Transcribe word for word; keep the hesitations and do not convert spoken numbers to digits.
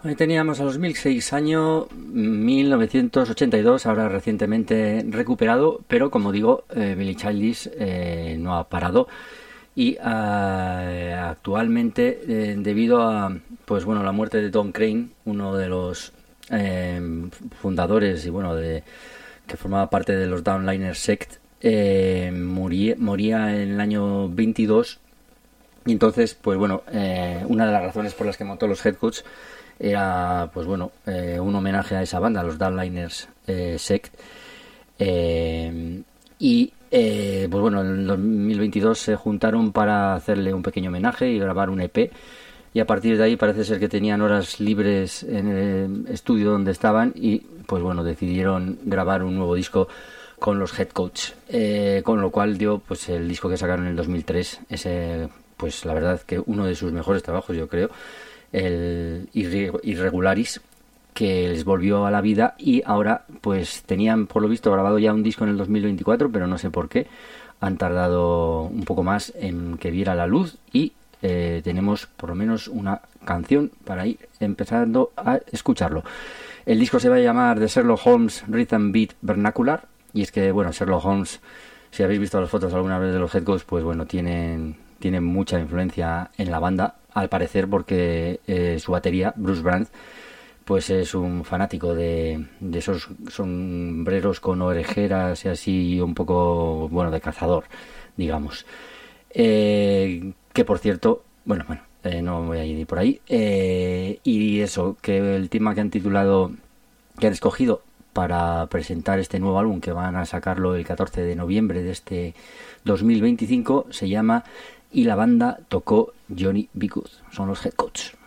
Ahí teníamos a los mil seis, año mil novecientos ochenta y dos, ahora recientemente recuperado, pero como digo, eh, Billie Childish eh, no ha parado y eh, actualmente, eh, debido a pues bueno la muerte de Don Crane, uno de los eh, fundadores y bueno de que formaba parte de los Downliner Sect, eh, moría, moría en el año veintidós. Y entonces, pues bueno, eh, una de las razones por las que montó los Headcoats era, pues bueno, eh, un homenaje a esa banda, a los Downliners eh, Sect. Eh, y, eh, pues bueno, en dos mil veintidós se juntaron para hacerle un pequeño homenaje y grabar un E P. Y a partir de ahí parece ser que tenían horas libres en el estudio donde estaban y, pues bueno, decidieron grabar un nuevo disco con los Headcoats. Eh, con lo cual dio, pues el disco que sacaron en el dos mil tres, ese... pues la verdad que uno de sus mejores trabajos, yo creo, el Irregularis, que les volvió a la vida. Y ahora pues tenían por lo visto grabado ya un disco en el dos mil veinticuatro, pero no sé por qué han tardado un poco más en que viera la luz, y eh, tenemos por lo menos una canción para ir empezando a escucharlo. El disco se va a llamar The Sherlock Holmes Rhythm Beat Vernacular, y es que bueno, Sherlock Holmes, si habéis visto las fotos alguna vez de los Headcoats, pues bueno, tienen tiene mucha influencia en la banda, al parecer, porque eh, su batería, Bruce Brand, pues es un fanático de, de esos sombreros con orejeras y así, un poco, bueno, de cazador, digamos. Eh, que por cierto, bueno, bueno, eh, no voy a ir por ahí. Eh, y eso, que el tema que han titulado, que han escogido para presentar este nuevo álbum, que van a sacarlo el catorce de noviembre de este dos mil veinticinco, se llama Y la banda tocó Johnny B. Good. Son los Headcoats.